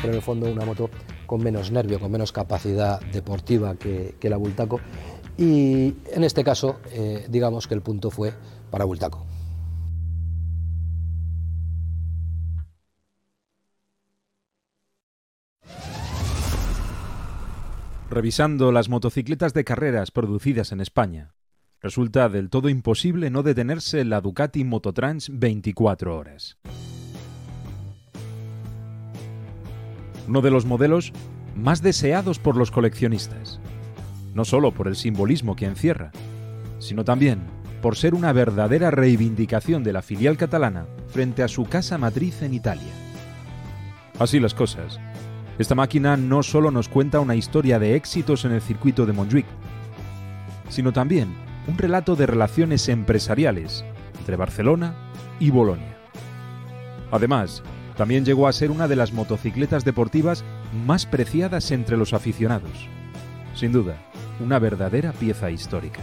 pero en el fondo una moto con menos nervio, con menos capacidad deportiva que la Bultaco, y en este caso digamos que el punto fue para Bultaco. Revisando las motocicletas de carreras producidas en España, resulta del todo imposible no detenerse en la Ducati Mototrans 24 horas. Uno de los modelos más deseados por los coleccionistas, no solo por el simbolismo que encierra, sino también por ser una verdadera reivindicación de la filial catalana frente a su casa matriz en Italia. Así las cosas, esta máquina no solo nos cuenta una historia de éxitos en el circuito de Montjuïc, sino también un relato de relaciones empresariales entre Barcelona y Bolonia. Además, también llegó a ser una de las motocicletas deportivas más preciadas entre los aficionados. Sin duda, una verdadera pieza histórica.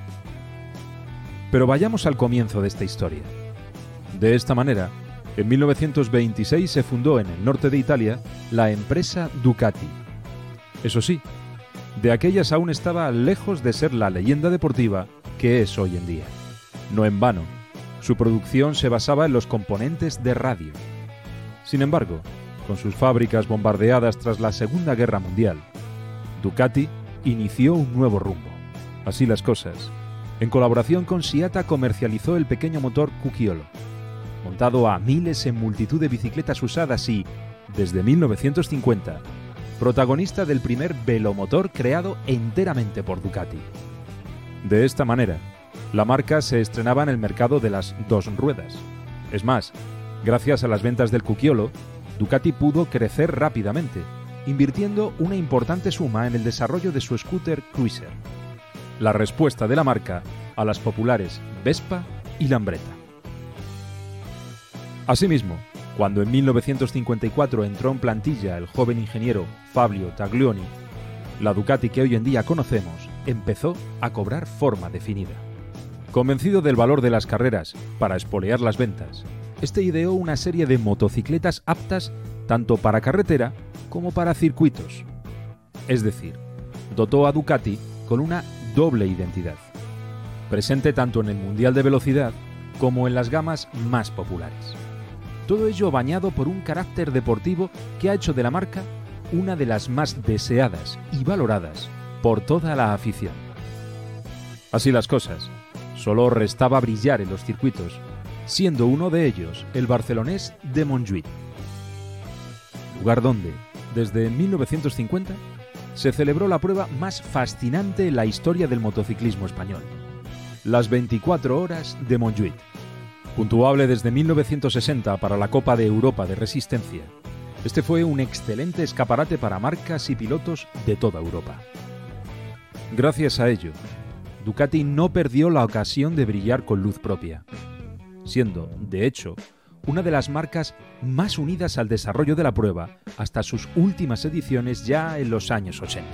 Pero vayamos al comienzo de esta historia. De esta manera, en 1926 se fundó en el norte de Italia la empresa Ducati. Eso sí, de aquellas aún estaba lejos de ser la leyenda deportiva que es hoy en día. No en vano, su producción se basaba en los componentes de radio. Sin embargo, con sus fábricas bombardeadas tras la Segunda Guerra Mundial, Ducati inició un nuevo rumbo. Así las cosas, en colaboración con Siata comercializó el pequeño motor Cucchiolo, montado a miles en multitud de bicicletas usadas y, desde 1950, protagonista del primer velomotor creado enteramente por Ducati. De esta manera, la marca se estrenaba en el mercado de las dos ruedas. Es más, gracias a las ventas del Cucchiolo, Ducati pudo crecer rápidamente, invirtiendo una importante suma en el desarrollo de su scooter Cruiser, la respuesta de la marca a las populares Vespa y Lambretta. Asimismo, cuando en 1954 entró en plantilla el joven ingeniero Fabio Taglioni, la Ducati que hoy en día conocemos empezó a cobrar forma definida. Convencido del valor de las carreras para espolear las ventas, este ideó una serie de motocicletas aptas tanto para carretera como para circuitos. Es decir, dotó a Ducati con una doble identidad, presente tanto en el Mundial de Velocidad como en las gamas más populares. Todo ello bañado por un carácter deportivo que ha hecho de la marca una de las más deseadas y valoradas por toda la afición. Así las cosas, solo restaba brillar en los circuitos, siendo uno de ellos el barcelonés de Montjuïc, lugar donde, desde 1950, se celebró la prueba más fascinante en la historia del motociclismo español, las 24 horas de Montjuïc. Puntuable desde 1960 para la Copa de Europa de Resistencia, este fue un excelente escaparate para marcas y pilotos de toda Europa. Gracias a ello, Ducati no perdió la ocasión de brillar con luz propia, siendo, de hecho, una de las marcas más unidas al desarrollo de la prueba hasta sus últimas ediciones ya en los años 80.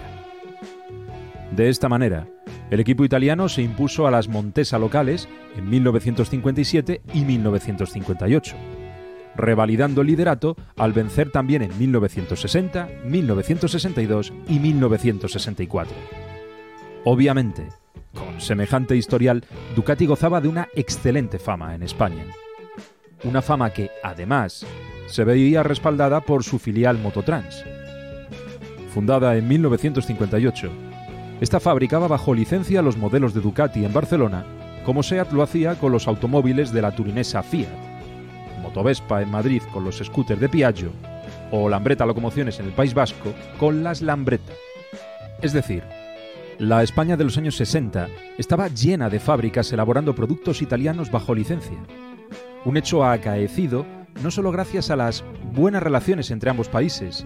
De esta manera, el equipo italiano se impuso a las Montesa locales en 1957 y 1958, revalidando el liderato al vencer también en 1960, 1962 y 1964. Obviamente, con semejante historial, Ducati gozaba de una excelente fama en España. Una fama que, además, se veía respaldada por su filial Mototrans. Fundada en 1958, esta fabricaba bajo licencia los modelos de Ducati en Barcelona, como Seat lo hacía con los automóviles de la turinesa Fiat, Motovespa en Madrid con los scooters de Piaggio, o Lambretta Locomociones en el País Vasco con las Lambretta. Es decir, la España de los años 60 estaba llena de fábricas elaborando productos italianos bajo licencia. Un hecho acaecido no solo gracias a las buenas relaciones entre ambos países,